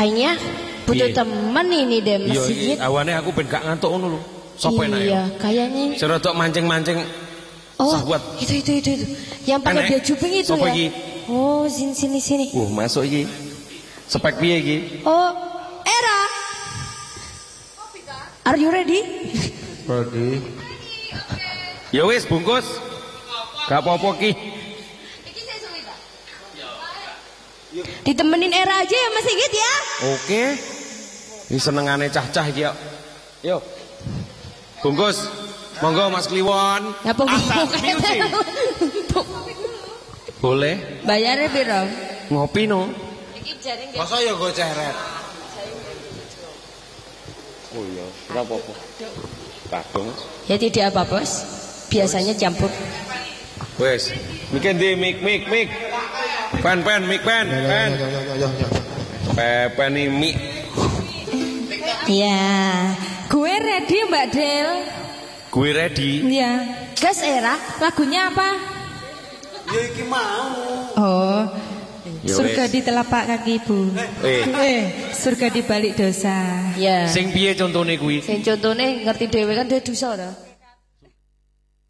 Kayaknya butuh temen ini deh masjid. Iya, awane aku ben gak ngantuk ngono lho. Sopo enak ya? Iya, kayaknya. Serodok mancing-mancing. Oh, sahabat. itu. Yang pakai baju pink itu Sopo ya. iki? Oh, sini. Masuk iki. Spek piye iki? Oh, Era. Are you ready? Ready. Ya wis bungkus. Gak apa-apa ki. Ditemenin Era aja ya Mas Sigit ya. Oke. Ini senengane cah-cah iki yo. Yuk. Bungkus. Monggo Mas Kliwon. Apa music. Boleh. Bayarnya piro? Ngopi no. Masa ya gue ceret. Oh iya, berapa apa? Kadung. Ya tidak apa bos. Biasanya campur. Wes, mikir di mik. Pen, mik pen. Pen nih mik. Ya, gue ready Mbak Del. Gue ready. Iya. Gas Era, lagunya apa? Ya iki mau. Oh, Ya surga wes. di telapak kaki ibu. Surga di balik dosa. Ya. Sing piye contone kuwi? Sing contohnya ngerti dhewe kan dia dosa ora?